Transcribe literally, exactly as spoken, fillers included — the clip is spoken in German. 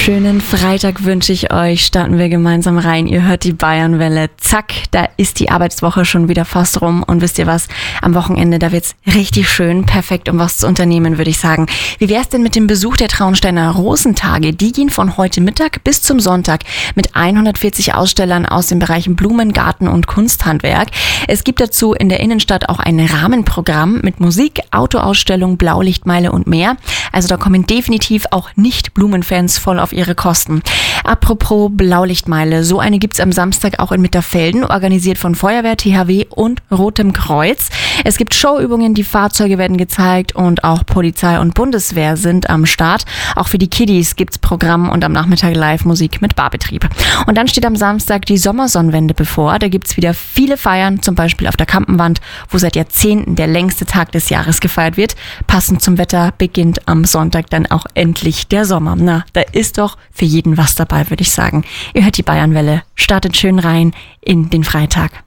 Schönen Freitag wünsche ich euch. Starten wir gemeinsam rein. Ihr hört die Bayernwelle. Zack, da ist die Arbeitswoche schon wieder fast rum. Und wisst ihr was? Am Wochenende, da wird's richtig schön. Perfekt, um was zu unternehmen, würde ich sagen. Wie wär's denn mit dem Besuch der Traunsteiner Rosentage? Die gehen von heute Mittag bis zum Sonntag mit hundertvierzig Ausstellern aus den Bereichen Blumen, Garten und Kunsthandwerk. Es gibt dazu in der Innenstadt auch ein Rahmenprogramm mit Musik, Autoausstellung, Blaulichtmeile und mehr. Also da kommen definitiv auch Nicht-Blumenfans voll auf ihre Kosten. Apropos Blaulichtmeile, so eine gibt's am Samstag auch in Mitterfelden, organisiert von Feuerwehr, T H W und Rotem Kreuz. Es gibt Showübungen, die Fahrzeuge werden gezeigt und auch Polizei und Bundeswehr sind am Start. Auch für die Kiddies gibt's Programm und am Nachmittag Live-Musik mit Barbetrieb. Und dann steht am Samstag die Sommersonnenwende bevor. Da gibt's wieder viele Feiern, zum Beispiel auf der Kampenwand, wo seit Jahrzehnten der längste Tag des Jahres gefeiert wird. Passend zum Wetter beginnt am Sonntag dann auch endlich der Sommer. Na, da ist doch für jeden was dabei, würde ich sagen. Ihr hört die Bayernwelle. Startet schön rein in den Freitag.